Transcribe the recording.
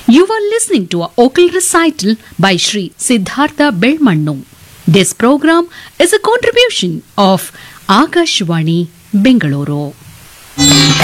You are listening to a vocal recital by Sri Siddhartha Belmannu. This program is a contribution of Akashvani Bengaluru.